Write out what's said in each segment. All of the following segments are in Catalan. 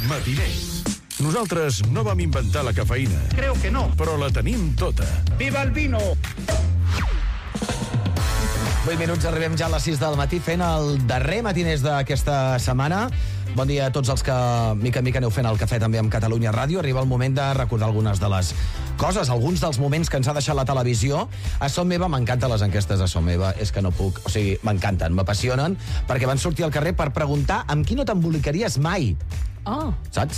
Matiners. Nosaltres no vam inventar la cafeïna. Creo que no. Però la tenim tota. ¡Viva el vino! 8 minuts, arribem ja a les 6 del matí fent el darrer matiners d'aquesta setmana. Bon dia a tots els que mica en mica aneu fent el cafè també amb Catalunya Ràdio. Arriba el moment de recordar algunes de les coses, alguns dels moments que ens ha deixat la televisió. A Som Meva, m'encanten les enquestes de Som Meva, és que no puc, o sigui, m'encanten, m'apassionen, perquè van sortir al carrer per preguntar amb qui no t'embolicaries mai. Saps?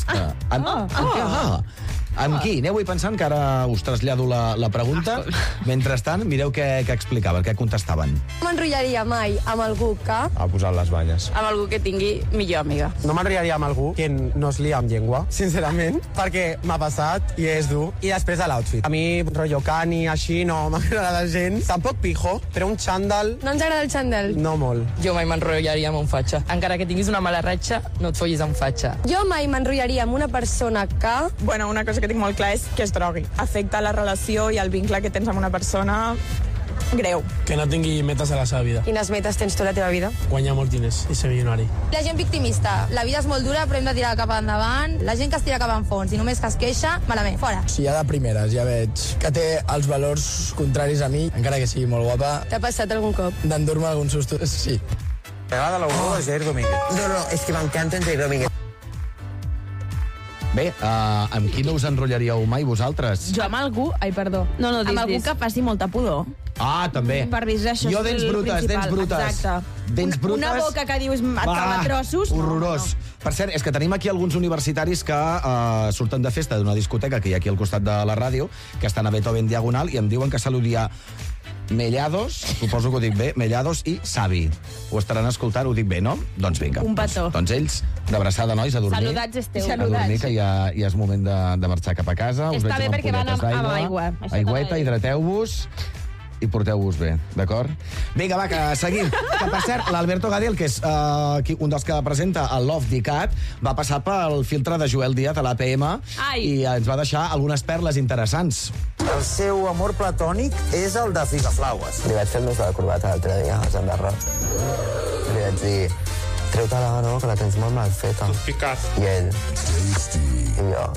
Amb qui? Aneu-hi pensant que ara us trasllado la pregunta. Mentrestant, mireu què explicaven, què contestaven. No m'enrotllaria mai amb algú que... Ha posat les banyes. Amb algú que tingui millor amiga. No m'enrotllaria amb algú que no es lia amb llengua, sincerament, perquè m'ha passat i és dur. I després de l'outfit. A mi, rotllo cani, així, no m'agrada gens. Tampoc pijo, però un xandall... No ens agrada el xandall? No molt. Jo mai m'enrotllaria amb un fatxa. Encara que tinguis una mala ratxa, no et follis amb fatxa. Jo mai m'enrotllaria amb una persona que... Bueno, una cosa que tinc molt clar és que es drogui. Afecta la relació i el vincle que tens amb una persona greu. Que no tingui metes a la seva vida. Quines metes tens tu a la teva vida? Guanyar molts diners i ser milionari. La gent victimista. La vida és molt dura, però hem de tirar cap endavant. La gent que es tira cap enfons i només que es queixa, malament, fora. Si ja de primeres ja veig que té els valors contraris a mi, encara que sigui molt guapa... T'ha passat algun cop? D'endur-me algun susto, sí. T'agrada l'olor de Jair Domínguez? No, és que m'encanta en Jair Domínguez. Bé, amb qui no us enrotllaríeu mai vosaltres? Jo amb algú... Ai, perdó. No, amb algú que faci molta pudor. Ah, també. Per dir això jo és dents el brutes, principal. dents brutes. Exacte. Dents brutes. Una boca que dius et cava trossos. Horrorós. No. Per cert, és que tenim aquí alguns universitaris que surten de festa d'una discoteca que hi ha aquí al costat de la ràdio, que estan a Beethoven Diagonal, i em diuen que saludia Mellados, suposo que ho dic bé, Mellados i Savi. Ho estaran escoltant, ho dic bé, no? Doncs vinga. Un petó. Doncs ells, una abraçada, nois, a dormir. Saludats, Esteu. A dormir, que ja és moment de marxar cap a casa. Està bé perquè van amb aigua. Aigüeta, hidrateu-vos i porteu-vos bé, d'acord? Vinga, va, que seguim. Que, per cert, l'Alberto Gadel, que és un dels que presenta el Love d'ICAT, va passar pel filtre de Joel Díaz a l'APM i ens va deixar algunes perles interessants. El seu amor platònic és el de Figaflaues. Li vaig fer el nus de la corbata l'altre dia, a Sant Darra. Li vaig dir, treu-te-la, no, que la tens molt mal feta. Picat. I ell. I jo.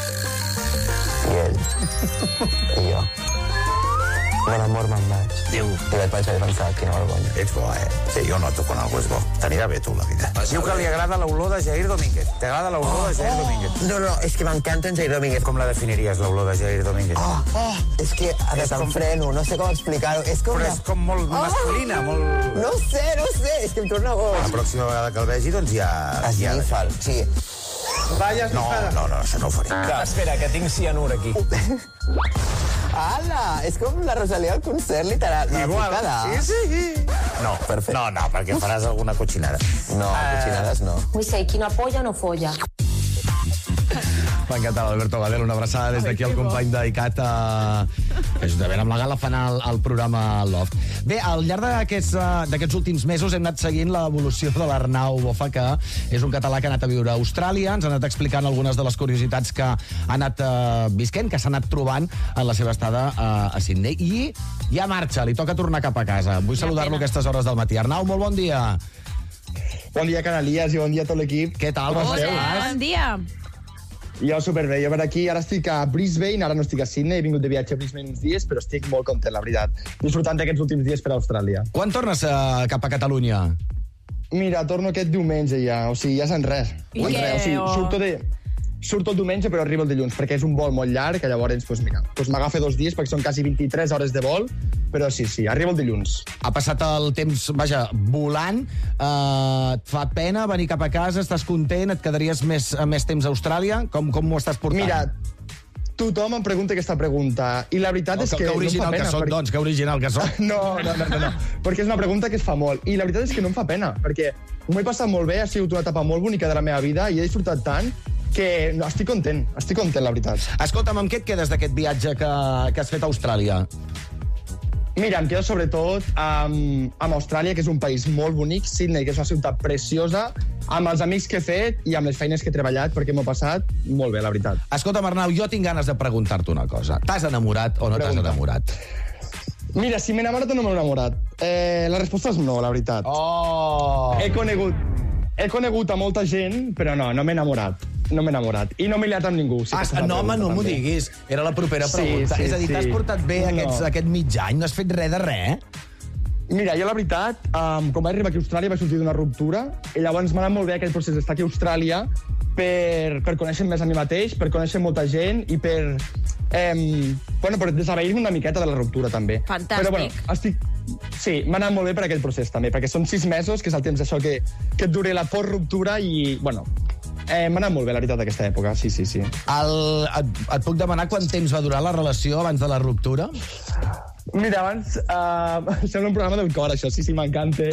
I ell. I jo. Bon amor, me'n vaig. Diu, I vaig pensar, quina vergonya. ets bo, Sí, jo noto quan algú és bo. T'anirà bé, tu, la vida. Diu que li agrada l'olor de Jair Domínguez. T'agrada l'olor de Jair Domínguez? No, és que m'encanta en Jair Domínguez. Com la definiries, l'olor de Jair Domínguez? És que ara t'enfreno, no sé com explicar-ho. És com Però és com molt masculina, molt... No sé, és que em torna boig. La pròxima vegada que el vegi, doncs ja... Esnifa'l, sí. No, això no ho faré. Espera, que tinc cianur aquí. Ala, és com la Rosalia al concert, literal. Igual, sí. No, Perfecte. no, perquè faràs alguna cotxinada. No, cotxinades no. Vull ser, qui no apoya no folla. M'ha encantat l'Alberto Gadel, una abraçada des d'aquí al company d'ICAT, que juntament amb la Gala fan el programa Love. Bé, al llarg d'aquests últims mesos hem anat seguint l'evolució de l'Arnau Bofa, que és un català que ha anat a viure a Austràlia, ens ha anat explicant algunes de les curiositats que ha anat visquent, que s'ha anat trobant en la seva estada a Sydney. I ja marxa, li toca tornar cap a casa. Vull saludar-lo a aquestes hores del matí. Arnau, molt bon dia. Bon dia, Canalies, i bon dia a tot l'equip. Què tal? Com esteu? Bon dia. Jo superbé, jo per aquí ara estic a Brisbane, ara no estic a Sydney, he vingut de viatge a Brisbane uns dies, però estic molt content, la veritat, disfrutant d'aquests últims dies per a Austràlia. Quan tornes cap a Catalunya? Mira, torno aquest diumenge ja, o sigui, ja és en res. I què? Surto el diumenge, però arribo el dilluns, perquè és un vol molt llarg, que llavors, m'agafa 2 dies, perquè són quasi 23 hores de vol, però sí, arribo el dilluns. Ha passat el temps, vaja, volant, et fa pena venir cap a casa, estàs content, et quedaries més temps a Austràlia? Com ho estàs portant? Mira, tothom em pregunta aquesta pregunta, i la veritat és que no em fa pena. Que original que soc. No, perquè és una pregunta que es fa molt, i la veritat és que no em fa pena, perquè m'ho he passat molt bé, ha sigut una etapa molt bonica de la meva vida, i he disfrutat tant, que no, estic content, la veritat. Escolta'm, amb què et quedes d'aquest viatge que has fet a Austràlia? Mira, em quedo sobretot amb Austràlia, que és un país molt bonic, Sydney, que és una ciutat preciosa, amb els amics que he fet i amb les feines que he treballat, perquè m'ho he passat molt bé, la veritat. Escolta'm, Arnau, jo tinc ganes de preguntar-te una cosa. T'has enamorat o no t'has enamorat? Mira, si m'he enamorat o no m'he enamorat. La resposta és no, la veritat. Oh! He conegut a molta gent, però no m'he enamorat. no m'he enamorat. I no m'he liat amb ningú. No, home, no m'ho diguis. Era la propera pregunta. És a dir, t'has portat bé aquest mig any? No has fet res de res? Mira, jo la veritat, quan vaig arribar aquí a Austràlia vaig sortir d'una ruptura i llavors m'ha anat molt bé aquell procés d'estar aquí a Austràlia per conèixer més a mi mateix, per conèixer molta gent i per desaveir-me una miqueta de la ruptura, també. Fantàstic. Però, bueno, sí, m'ha anat molt bé per aquell procés, també, perquè són 6 mesos, que és el temps d'això que et dure la post-ruptura i, bueno, m'ha anat molt bé, la veritat, aquesta època, sí. Et puc demanar quant temps va durar la relació abans de la ruptura? Mira, abans sembla un programa del cor, això, sí, m'encanta.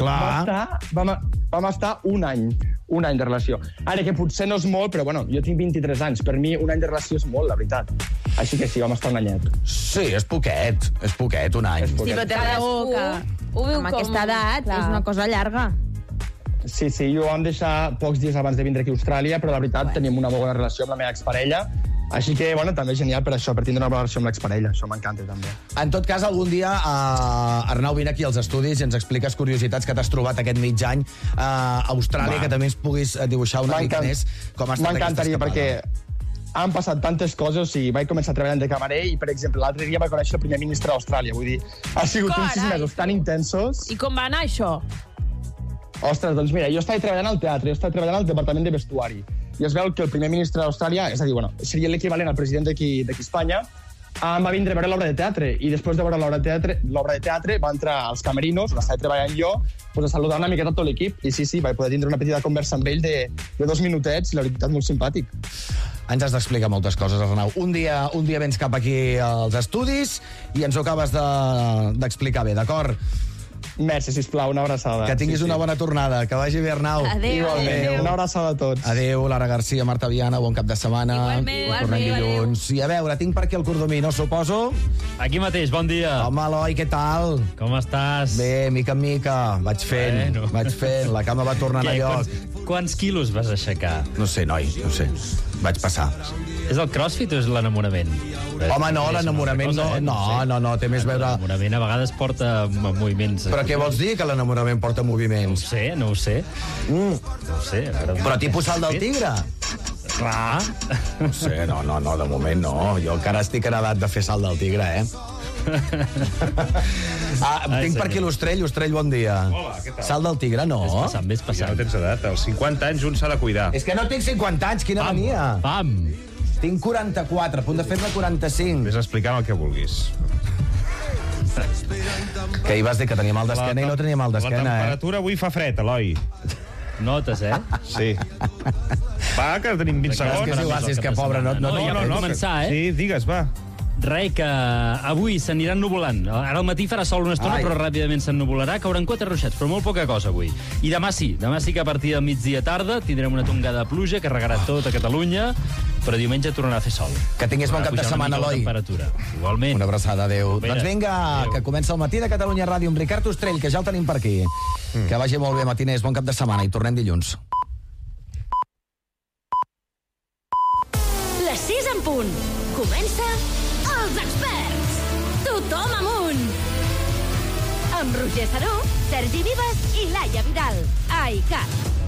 Vam estar un any de relació. Ara, que potser no és molt, però bueno, jo tinc 23 anys. Per mi, un any de relació és molt, la veritat. Així que sí, vam estar un anyet. Sí, és poquet, un any. Sí, però té raó que amb aquesta edat és una cosa llarga. Sí, jo vam deixar pocs dies abans de vindre aquí a Austràlia, però la veritat teníem una molt bona relació amb la meva exparella. Així que, bueno, també és genial per això, per tindre una bona relació amb l'exparella. Això m'encanta, també. En tot cas, algun dia, Arnau, vine aquí als estudis i ens expliques curiositats que t'has trobat aquest mig any a Austràlia, que també ens puguis dibuixar una mica més com ha estat aquesta escapada. M'encantaria, perquè han passat tantes coses, o sigui, vaig començar treballant de camarer i, per exemple, l'altre dia vaig conèixer el primer ministre d'Austràlia. Vull dir, ha sigut uns 6 mesos tan intensos. I com va anar, això? Ostres, doncs mira, jo estava treballant al teatre, jo estava treballant al departament de vestuari. I es veu que el primer ministre d'Austràlia, és a dir, bueno, seria l'equivalent al president d'aquí a Espanya, va vindre a veure l'obra de teatre. I després de veure l'obra de teatre va entrar als camerinos, on estava treballant jo, a saludar una miqueta tot l'equip. I sí, vaig poder tindre una petita conversa amb ell de 2 minutets, i la veritat, molt simpàtic. Ens has d'explicar moltes coses, Arnau. Un dia vens cap aquí als estudis i ens ho acabes d'explicar bé, d'acord? Merci, sisplau, una abraçada. Que tinguis una bona tornada. Que vagi bé, Arnau. Adéu. Igualment. Una abraçada a tots. Adéu, Lara Garcia, Marta Viana, bon cap de setmana. Igualment. Tornem dilluns. I a veure, tinc per aquí el Cordomí, no suposo? Aquí mateix, bon dia. Home, Eloi, què tal? Com estàs? Bé, mica en mica. Vaig fent. La cama va tornant a lloc. Quants quilos vas aixecar? No sé, noi, no sé. Vaig passar. És el crossfit o és l'enamorament? Home, no, l'enamorament no, té més a veure... L'enamorament a vegades porta moviments... Però què vols dir, que l'enamorament porta moviments? No ho sé. No ho sé. Però tipus salt del tigre? Clar. No sé, no, de moment no. Jo encara estic en edat de fer salt del tigre, tinc per aquí l'Ostrell, bon dia. Hola, què tal? Salt del tigre, no? Ves passant. Ja no tens edat, als 50 anys un s'ha de cuidar. És que no tinc 50 anys, quina mania. Pam. Tinc 44, a punt de fer-ne 45. Ves explicant el que vulguis. Que hi vas dir que tenia mal d'esquena i no tenia mal d'esquena, La temperatura avui fa fred, Eloi. Notes, Sí. Va, que tenim 20 segons. És que pobre, no. Ja per començar, Sí, digues, va. Res, que avui s'aniran nuvolant. Ara al matí farà sol una estona, però ràpidament s'ennuvolarà. Cauran 4 ruixats, però molt poca cosa avui. I demà sí que a partir del migdia tarda tindrem una tongada de pluja que regarà tota Catalunya, però diumenge tornarà a fer sol. Que tinguis bon cap de setmana, Eloi. Igualment. Una abraçada, adéu. Doncs vinga, que comença el matí de Catalunya Ràdio amb Ricard Ostrell, que ja el tenim per aquí. Que vagi molt bé, matiners, bon cap de setmana i tornem dilluns. Les 6 en punt. Comença Els Experts. Tothom amunt. Amb Roger Saró, Sergi Vives i Laia Vidal. A ICAT.